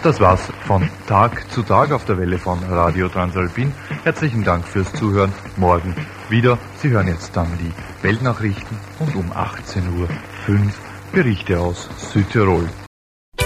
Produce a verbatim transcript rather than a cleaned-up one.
Das war's von Tag zu Tag auf der Welle von Radio Transalpin. Herzlichen Dank fürs Zuhören. Morgen wieder. Sie hören jetzt dann die Weltnachrichten und um achtzehn Uhr fünf Berichte aus Südtirol.